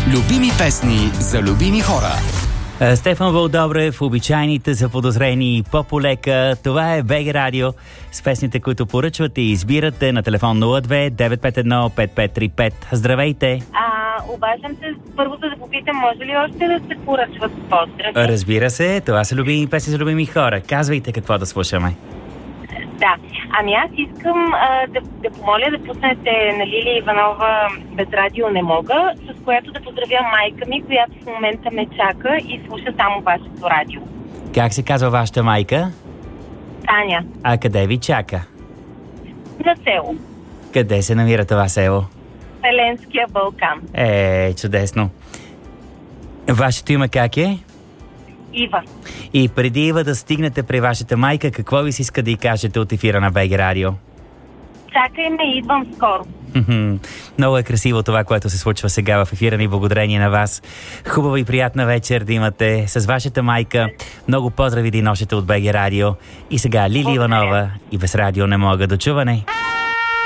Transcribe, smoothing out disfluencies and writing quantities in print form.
Любими песни за любими хора. Стефан Вълдобрев, обичайните заподозрени по-полека. Това е БГ Радио с песните, които поръчвате и избирате на телефон 02-951-5535. Здравейте! Обаждам се първо да попитам, може ли още да се поръчват поздрави? Разбира се, това са любими песни за любими хора. Казвайте какво да слушаме. Да, аз искам да помоля да пуснете на Лилия Иванова "Без радио не мога", с която да поздравя майка ми, която в момента ме чака и слуша само вашето радио. Как се казва вашата майка? Таня. А къде ви чака? На село. Къде се намира това село? Еленския Балкан. Чудесно. Вашето име как е? Ива. И преди Ива да стигнете при вашата майка, какво ви се иска да й кажете от ефира на БГ Радио? Чакай ме, идвам скоро. Много е красиво това, което се случва сега в ефира ни, благодарение на вас. Хубава и приятна вечер да имате с вашата майка. Много поздрави да й носите от БГ Радио. И сега Лили Иванова и "Без радио не мога". До чуване!